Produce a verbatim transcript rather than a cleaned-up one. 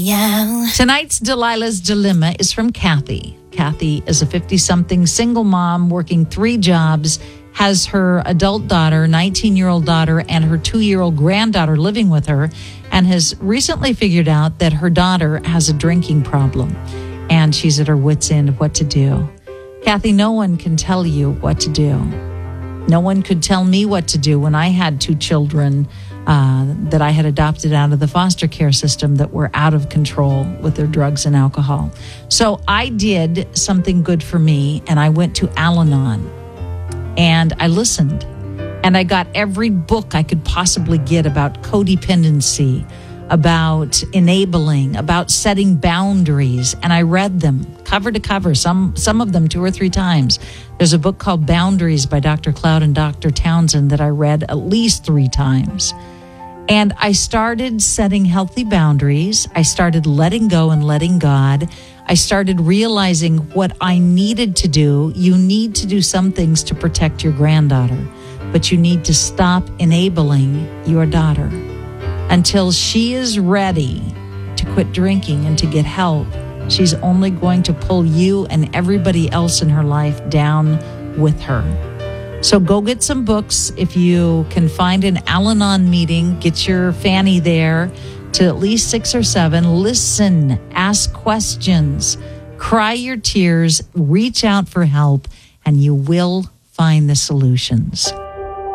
Yeah. Tonight's Delilah's Dilemma is from Kathy. Kathy is a fifty-something single mom working three jobs, has her adult daughter, nineteen-year-old daughter, and her two-year-old granddaughter living with her, and has recently figured out that her daughter has a drinking problem, and she's at her wit's end of what to do. Kathy, no one can tell you what to do. No one could tell me what to do when I had two children uh, that I had adopted out of the foster care system that were out of control with their drugs and alcohol. So I did something good for me, and I went to Al-Anon, and I listened, and I got every book I could possibly get about codependency, about enabling, about setting boundaries, and I read them cover to cover, some some of them two or three times. There's a book called Boundaries by Doctor Cloud and Doctor Townsend that I read at least three times. And I started setting healthy boundaries. I started letting go and letting God. I started realizing what I needed to do. You need to do some things to protect your granddaughter, but you need to stop enabling your daughter until she is ready to quit drinking and to get help. She's only going to pull you and everybody else in her life down with her. So go get some books. If you can find an Al-Anon meeting, get your fanny there to at least six or seven. Listen, ask questions, cry your tears, reach out for help, and you will find the solutions.